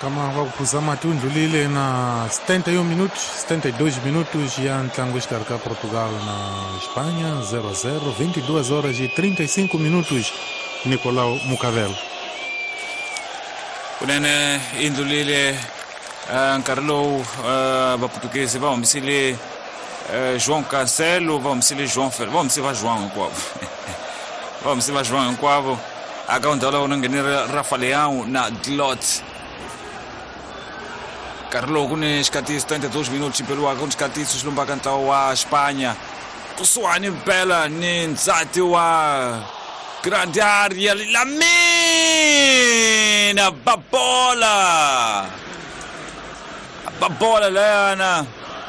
kama vakuphuza mati undlulile na 72 minutos ya ntlangu exikarhi ka Portugal na Espanha 0-0, 22 horas e 35 minutos. Nicolau Mucavelo. Kunene indlulile nkarhi lowu vaportuguese va humesile João Cancelo, va humesile João Félix, va humese va João hinkwavo va humese va João hinkwavo aka ndhawu lawa nghenile Rafa Leão na Dalot. Nkarhi lowu ku ni xikhatisi 32 minutos xipeliwaka ku ni xikhatisi xi lumbaka ntlawa wa Espanha kusuhani mpela ni ndzati wa grande área Lamine Babola lana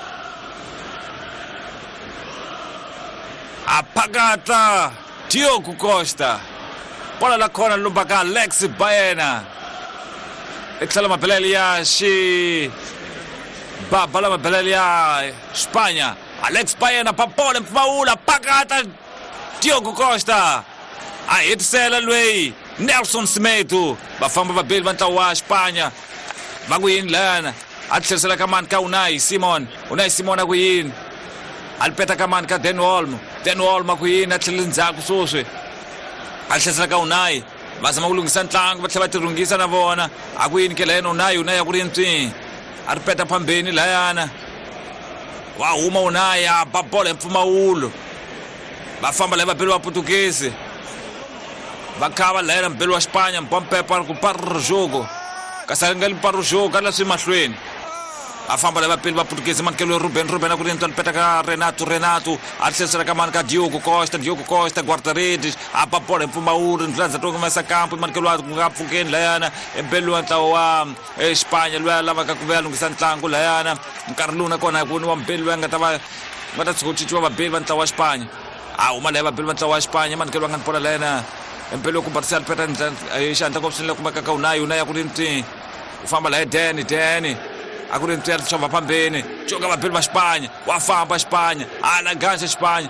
apagata Diogo Costa, bola la khona lumbaka Alex Baena etsala mabeleli ya xi bala mabeleli ya Espanha. Alex Baena Babola mpfumawula apagata Diogo Costa a hetisela lweyi Nelson Semedo vafamba vabeli va ntlawa wa Espanha va ku yini lana a tlherisela ka mani ka Unai Simon a ku yini a lipeta ka mani ka Dan Olmo a ku yini a tlhelele ndzhaku swoswi a tlherisela ka Unai va zama ku lunghisa ntlangu va tlhela va tirhungisa na vona a ku yini ke layena Unai a ku ri ntswini a ripeta phambeni layana wa huma Unai a Babola hi mpfumawulo va famba laya vabeli va Portuguese va kha va layela mbeli wa Espanha mpampepa ku parra jogo kasi a nga li parra jogo ka la swi mahlweni va famba laya vabeli va Portuguese manikelo Ruben a ku ri ntwa lipeta ka Renato a tlherisela ka mani ka Diogo Costa guarda-redes a Babola hi mpfumawulo ndlandza to ngomesa kampo manikelo wa ku nga pfukeni layana embeli wa ntlawa wa Espanha loyi a lavaka ku vuya lunghisa ntlangu layana nkarhi lowu nakona hi ku ni wa mbeli loyi a nga ta tshuka ku cinciwa vabeli va ntlawa wa Espanha a huma laya vabeli va ntlawa wa Espanha manikelo va nga ni pola layana mpelo ku batisa lipeta xandla ko swi le kumeka ka Unai a ku ri ntswini u famba laya Dani a ku ri ntswini ya chova phambeni joka vabeli va Espanha wa famba Espanha a la ganxa Espanha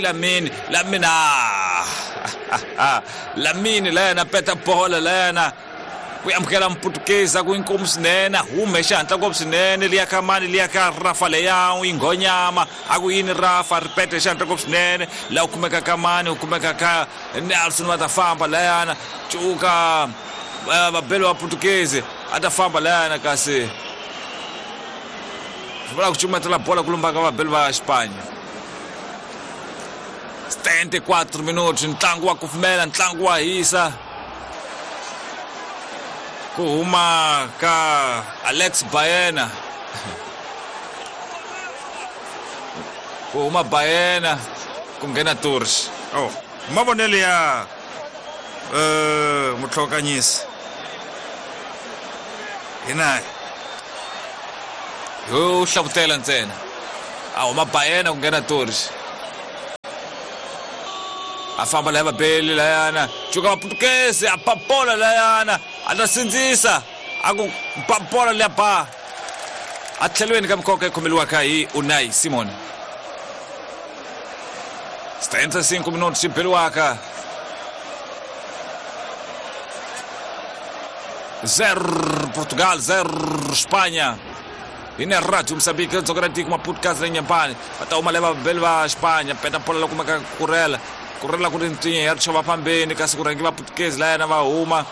Lamine layana peta bola layana ku amukela Mportuguese a ku inkomu swinene hume xandla ngopfu swinene liya ka mani liya ka Rafa Leão Ingonyama a ku yini Rafa ripeta xandla ngopfu swinene laha u kumeka ka mani u kumeka ka Nelson va ta famba layana cuka vabeli va Portuguese a ta famba layana kasi swi vula ku cumetela bola ku lumbaka vabeli va Espanha. 74 minutos ntlangu wa kufumela ntlangu wa hisa ku huma ka Alex Baena ku huma Baena ku nghena Torres. Mavonelo ya mutlhokanyisi hi nayi yo hlavutela ntsena a huma Baena ku nghena Torres a famba laya vabeli layana cuka va Portuguese a Babola layana a ta sindzisa a ku Babola liya ba a tlhelweni ka mikoka yi khomeliwaka hi Unai Simon. 75 minutos xi beliwaka 0 Portugal 0 Espanha. Ina Radio Moçambique ndzokera tiko mapodcast la nyambani va ta huma laya vabeli va Espanha peta pola la kumeka kurela ku ri ntswini ya chova phambeni kasi ku rangi va Portuguese layana va huma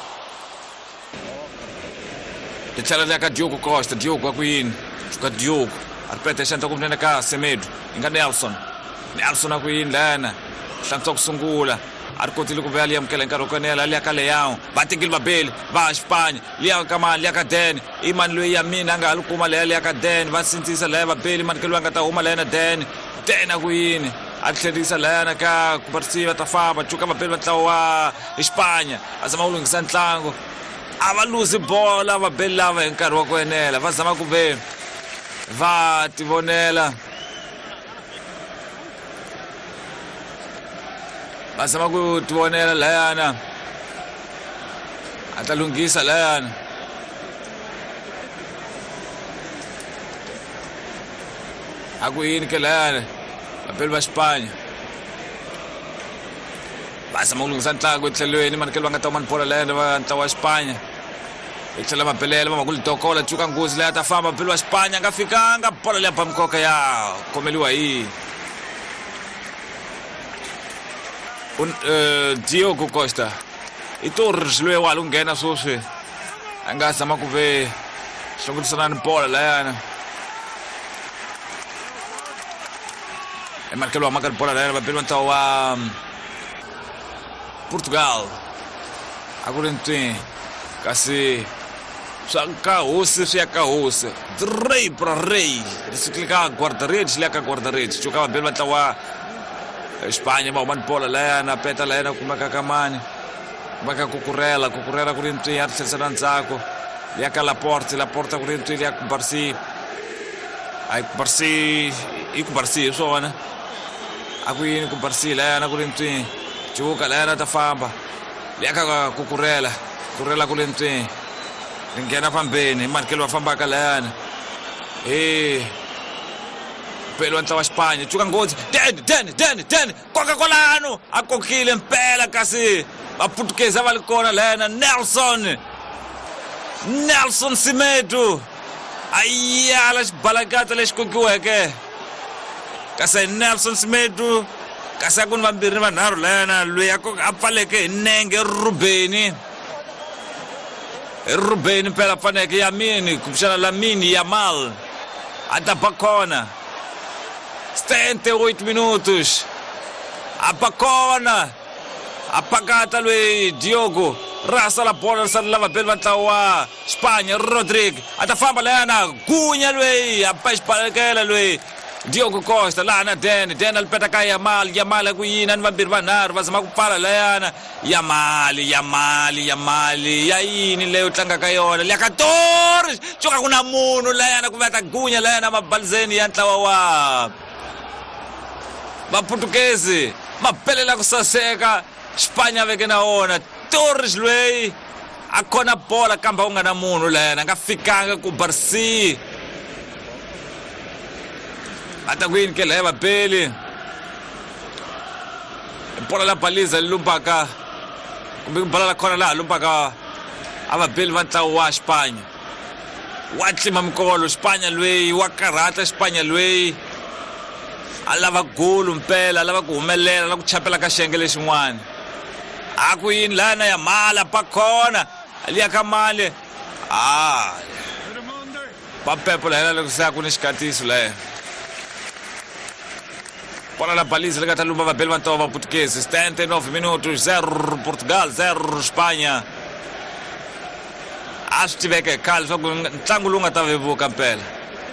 ti tlhela liya ka Diogo Costa a ku yini ka Diogo a ripeta xandla ku vunene ka Semedo hi nga Nelson a ku yini layana hlantswa ku sungula a ri kotile ku vuya liya amukela hi nkarhi wa kwenela liya ka Leão va tekile vabeli va Espanha liya ka mani liya ka Dani i mani loyi ya mina a nga ha li kuma liya ka Dani va sindzisa laya vabeli manikelo a nga ta huma layana Dani a ku yini a tlherisa layana ka ku barisiva ta famba cuka vabeli va ntlawa wa Espanha a zama ku lunghisa ntlangu a va luzi bola vabeli lava hi nkarhi wa ku enela va zama ku ve va tivonela va zama ku tivonela layana a ta lunghisa layana a ku yini ke layana vabeli va Espanha va zama ku lunghisa ntlangu etlhelweni manikelo va nga ta huma ni bola layana va ntlawa wa Espanha tlhela mapelele va ku litokola cuka nguzi leyi ta famba mpelo wa Xipanya nga fikanga bola leya pamkoka ya khomeliwa hi Diogo Costa i Torres loyi wa lu nghena swoswi a nga zama ku ve hlongotisana ni bola layana marcelo wa maka bola layana vapeli va ntlawa wa Portugal a ku ri ntwi kasi swa kahosi swi ya kahosi rei pra rei swi ka guarda-redes le ka guarda-redes cuka vapeli va ntlawa wa Espanya va huma ni bola layana peta layana kumeka ka mani kumeka kukurela ku ri ntwi ya tlherisana ndzhaku liya ka Laporte ku ri ntwi liya ku Barsi ai Barsi i ku Barsi hi swona a ku yini ku Barsi layana ku ri ntwi cuka layana ta famba liya ka kukurela ku ri ntwi ri nghena fambeni markelo va fambaka layana pelo wa ntlawa wa Xipanya cuka nghozi den koka kwalano a kokile mpela kasi vaputukezi va li kona layana Nelson Semedo a yala xibalakata lexi kokiweke kasi Nelson Semedo kasi a ku ni vambirhi ni vanharhu layana loyi a pfaleke hi nenge Rubeni mpela faneke Yamini kumbexana Lamine Yamal a ta ba kona 78 minutos a ba kona a pakata loyi Diogo rasa la bola sa lava bel va ntlawa wa Xipanya Rodrigo a ta famba layana gunya loyi a ba xipalekela loyi Diogo Costa lana Den alipeta ka Yamal ku yina ni vambirhi vanharhu va zama ku pfala layana Yamal ya yini leyo tlangaka yona liya ka Torres cuka ku na munhu layana ku va ta gunya layana mabalizeni ya ntlawa wa vaputukezi mapelela ku saseka Xipanya veke na wona Torres loyi a khona bola kambe ku nga na munhu layana nga fikanga ku Barsi ata ku yini ke laya vapeli bola la baliza lumpaka kumbe bola la khona laha lumpaka a vapeli va ntlawa wa Xipanya wa tlima mikolo Xipanya loyi wa karhata Xipanya loyi a lava golu mpela a lava ku humelela la ku chapela ka xiyenge lexin'wana a ku yini lana ya mala pa khona liya ka mali pa pepo layana loko se a ku ni xikatiso laya bola la baliza le ka ta lumba vapeli va ntlawa va Portuguese 79 minutos 0 Portugal 0 Xipanya a swi tiveke khale swa ku ntlangu lowu nga ta vevuka mpela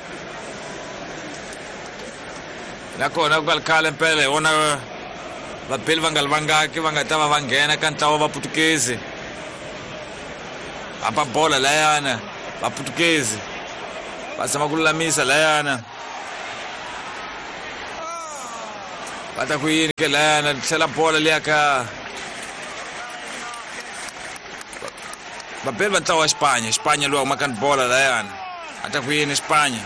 nakona ku khale mpela hi vona vapeli va nga livangaki va nga ta va nghena ka ntlawa va Portuguese a ba bola layana va Portuguese va zama ku lulamisa layana va ta ku yini ke layana tlhela bola liya ka vapeli va ntlawa wa Xipanya loyi a humaka ni bola layana a ta ku yini Xipanya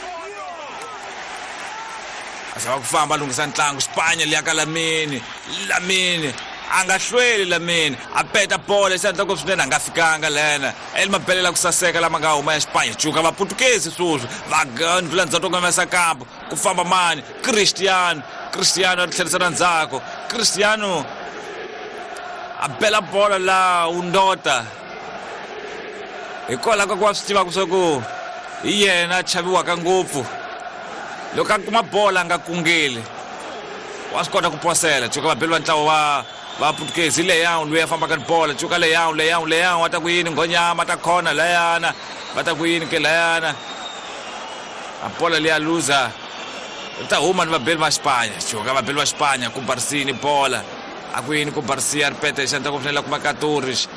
a zama ku famba a lunghisa ntlangu Xipanya liya ka Lamine a nga hlweli Lamine a peta bola xandlako swinene a nga fikanga layana mapelela ku saseka lama nga huma ya Xipanya cuka vaputukezi swoswi vula ndzhato ka masakampo ku famba mani Cristiano a tlherisana ndzhaku Cristiano a bela bola la undota hikwalaho ka ku va swi tivaka swa ku hi yena a chaviwaka ngopfu loko a kuma bola a nga kungeli wa swi kota ku posela cuka vapeli va ntlawa va Portuguese leyawu loyi a fambaka ni bola cuka leyawu va ta ku yini nghonyama ta khona layana va ta ku yini ke layana a bola leya luza ta huma ni vapeli va Xipanya cuka vapeli va Xipanya ku Barsini bola a ku yini ku Barsi a ripeta hi xandla ku fanele ku maka Torres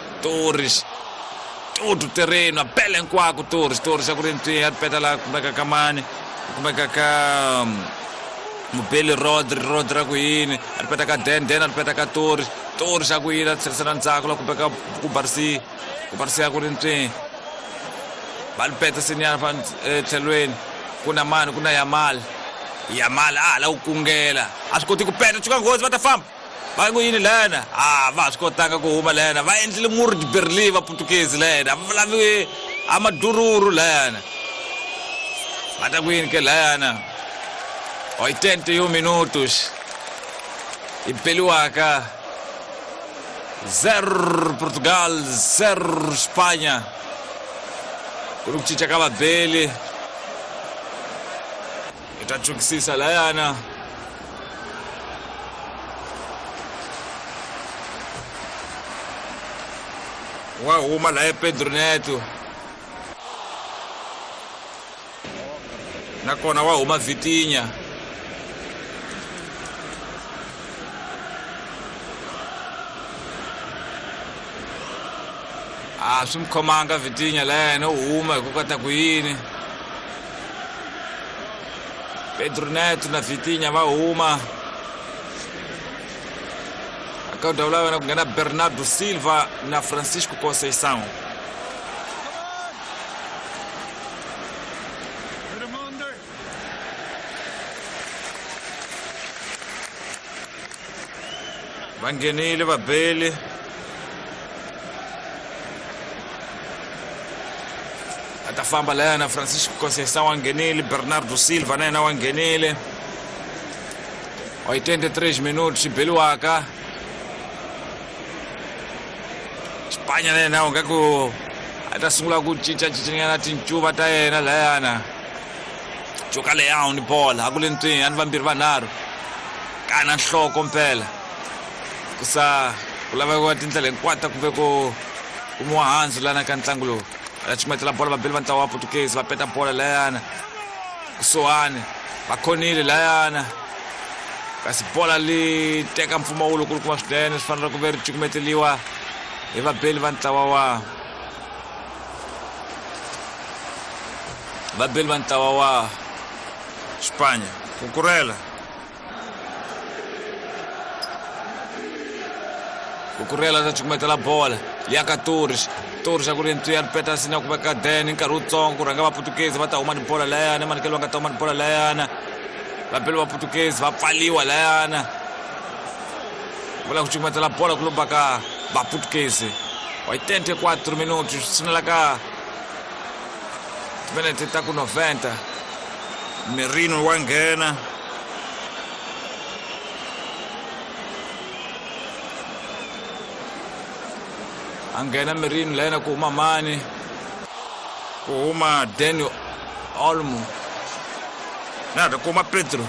todo terreno a bela hinkwako Torres a ku ri ntwi a ripeta la kumeka ka mani kumeka ka mubeli Rodri a ku yini a ripeta ka Den a ripeta ka Torres a ku yini a tlherisana ndzhaku la kumeka ku Barsi a ku ri ntwi va ripeta sinyana fa tlhelweni ku na mani ku na Yamal a la ku kungela a swi koti ku peta cuka nghozi va ta famba va ku yini lana va swi kotanga ku huma lana va endlile mur de Berlin va Portuguese lana va lavi amadururu lana va ta ku yini ke lana 81 minutos impeliwaka 0 Portugal 0 Espanha ku ku cinca ka vabeli ita tshukisisa layana wa huma la Pedro Neto nakona wa huma Vitinha swi mkhomanga Vitinha lana u huma hi ku kota ku yini Pedro Neto na Vitinha va huma akaunta ulava na ku nghena Bernardo Silva na Francisco Conceição va nghenile vabeli ata famba lana Francisco Conceição wa nghenile Bernardo Silva na yena wa nghenile 83 minutos beliwaka Espanha na yena u nga ku ata sungula ku cincacincanyana tincuva ta yena layana joka leyawu ni bola a ku le ntwini a ni vambirhi vanharhu kana nhloko mpela kusa ku laveka tindlela hinkwato ku ve ku kumiwa handzu lana ka ntlangu lowu va cumetela bola vabeli va ntlawa wa Portuguese va peta bola layana kusuhani va khonile layana kasi bola li teka mpfuma wu lokuluku swinene swi fanele ku ve ri cukumeteliwa hi vabeli va ntlawa wa Espanha Cucurella ta cukumetela bola ya ka Torres a ku ri ntwi ya ripeta sina ku veka deni nkarhi wutsongo ku rhanga va Portuguese va ta huma ni bola layana manekelo va nga ta huma ni bola layana vabeli va Portuguese va pfaliwa layana vula ku cukumetela bola ku lomba ka va Portuguese 84 minutos swi sunela ka timinete ta ku 90 Merino wa nghena a nghena Merino layana ku huma mani ku huma Dani Olmo nada ku huma Pedro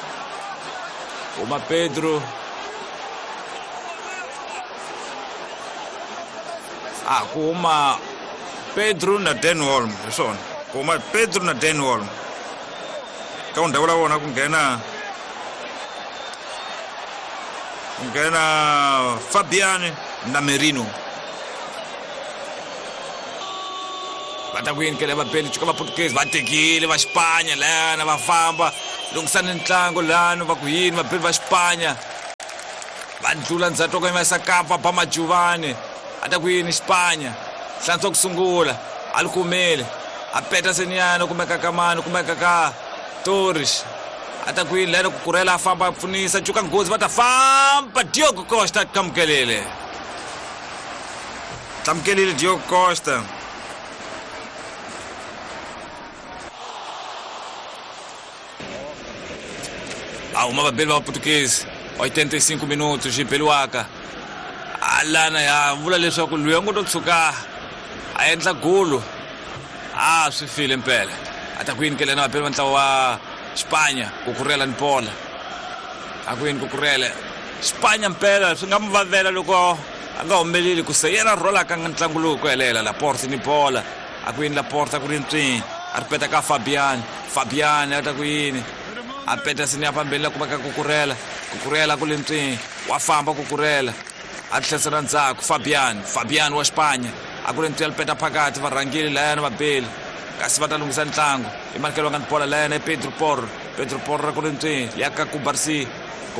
ku huma Pedro na Dani Olmo hi swona ku huma Pedro na Dani Olmo ka undhawu la vona ku nghena Fabiani na Merino va ta ku yini ke le vabeli cuka va Portuguese va tekile va Xipanya lana va famba lungisani ntlangu lani va ku yini vabeli va Xipanya va ndlula ndzhato ka yima sakapa ba Majuvane a ta ku yini Xipanya hlantswa ku sungula a li kumile a peta seniyana kumeka ka mani kumeka ka Torres a ta ku yini lana Cucurella a famba a pfunisa cuka nghozi va ta famba Diogo Costa tlamukelile Diogo Costa a huma vabeli va Portuguese 85 minutos beliwaka lana ya vula leswaku loyi a ngo to tshuka a endla golo swi file mpela a ta ku yini ke lena vabeli va ntlawa wa Xipanya Cucurella ni bola a ku yini Cucurella Xipanya mpela swi nga mi vavela loko a nga humeleli ku se yena rola ka ntlangu lowu ku helela Laporte ni bola a ku yini Laporte a ku ri ntwini a ripeta ka Fabiani a ta ku yini a peta sini ya pambeni la ku veka Cucurella ku le ntwini wa famba Cucurella a tlhesela ndzhaku Fabiani wa Xipanya a ku le ntwini a lipeta phakati va rhangile layana vabeli kasi va ta lunghisa ntlangu i manekelo va nga ni bola layana i Pedro Porro ku le ntwini ya ka Kubarsi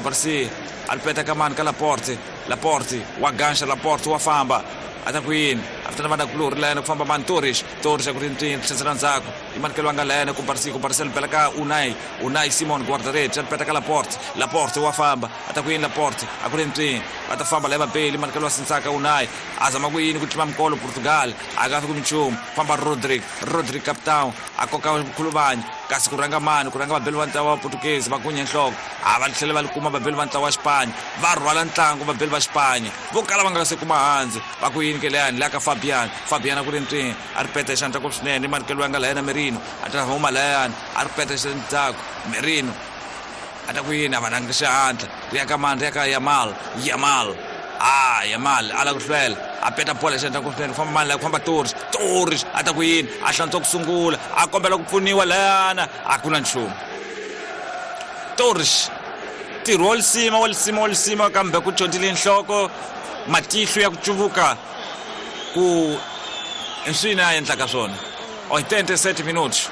a lipeta ka mani ka Laporte wa ganxa Laporte wa famba a ta ku yini after na kulur lena ku famba man Torres a ku rintin tsentsana ndzhaku i manekelo anga lena ku parisela pela ka Unai Simon guardaretti peta ka Laporte wa famba ata ku yini Laporte a ku rintin ata famba leva beli manekelo wa sintsaka Unai azama ku yini ku tlima mkolo Portugal akafi ku minchumu famba Rodrigo capitão akoka khuluvanya kasi kuranga vabeli va ntlawa wa Portuguese va kunya nhloko va tlhela va likuma vabeli va ntlawa wa Xipanya va rhwala ntlangu vabeli va Xipanya vo kala va nga se kuma handle va ku yini ke leyani leya ka Fabian a ku ri ntini a ri peta xandla ko swinene i manekelo anga layena Merino a ta huma layani a ri peta xendzhaku Merino a ta ku yini a va langi xihandla riya ka Yamal Yamal ala ku hlwela a peta bola xandla ko swinene ku famba mani laya ku famba Torres a ta ku yini a hlantswa ku sungula a kombela ku pfuniwa layana a ku na nchumu Torres ntirho wa lisima kambe ku tshondzile nhloko matihlo ya ku cuvuka ku swina a endlaka swona 87 minutos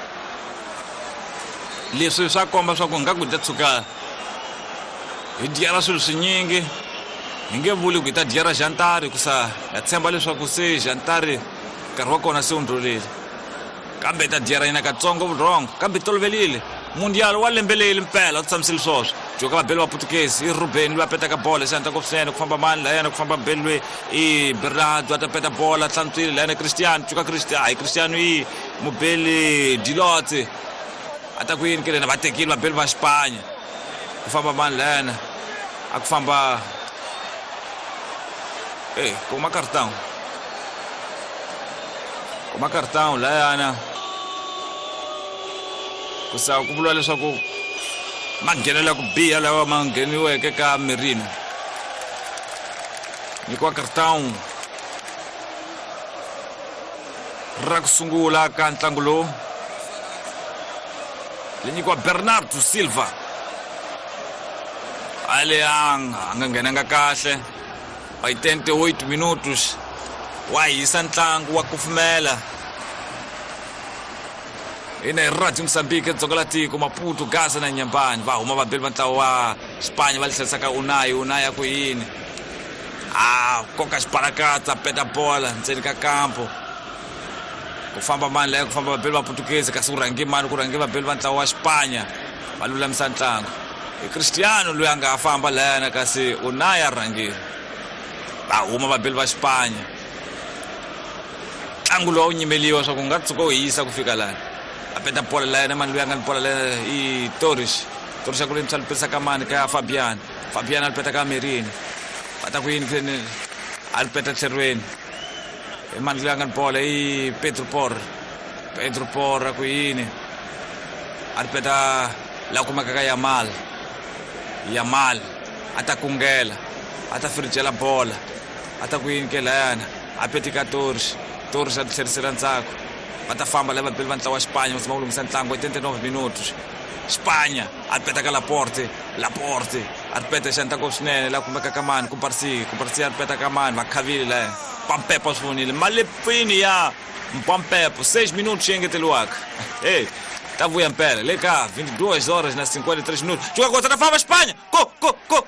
leswi swa komba swa ku nga ku ta tshuka hi dyera swilo swinyingi hi nge vuli ku hi ta dyera Jantari kusa ya tshemba leswaku se Jantari nkarhi wa kona se wu ndlulile kambe hi ta dyera hina katsongo vurhongo kambe tolovelile mundial wa lembe leyi mpela u tshamisile swoswo joka vabeli va Portuguese i Ruben loyi a petaka bola xandla ko swinene ku famba mani layena ku famba beli loyi i Bernardo a ta peta bola hlantswile layena Cristiano Cristiano i mubeli Dilote a ta ku yini ke lena va tekile vabeli va Xipanya ku famba mani layena a ku famba kuma cartão layana kusa ku vula leswaku manghenela ku biha lawa ma ngheniweke ka Merino nyikiwa cartão ra ku sungula ka ntlangu lowu le nyikiwa Bernardo Silva ale a nga nghenanga kahle 88 minutos wa hisa ntlangu wa kufumela ina i Radio Moçambique dzonga la tiko Maputo Gaza na Nyambani va huma vabeli va ntlawa wa Xipanya va hlerisaka Unai a ku yini koka xiparakatsa peta bola ndzeni ka kampo ku famba mani laya ku famba vabeli va Portuguese kasi ku rhangi vabeli va ntlawa wa Xipanya va lulamisa ntlangu i Cristiano loyi a nga famba layana kasi Unai a rhangile va huma vabeli va Xipanya ntlangu lowu nyimeliwa swa ku nga tshuka u hisa ku fika lana a peta bola layena mani loyi a nga ni bola layena i Torres a ku ri ntsalupirisa ka mani ka Fabian a ri peta ka Merino va ta ku yini a ri peta tlherweni i mani loyi a nga ni bola i Pedro Porro a ku yini a ri peta la kumeka ka Yamal a ta kungela a ta firijela bola a ta ku yini ke layana a peti ka Torres a ti tlherisela ndzhaku va ta famba lava vabeli va ntlawa wa Xipanya va tsama ku lunghisa ntlangu 89 minutos Xipanya a ri peta ka Laporte a ri peta xandla ko swinene la kumeka ka mani Kumparsi a ri peta ka mani va khavile laya Mpampepo swi vonile malepfini ya Mpampepo 6 minutos xi engeteliwaka ta vuya mpela le ka 22 horas na 53 minutos joga contra a famba Xipanya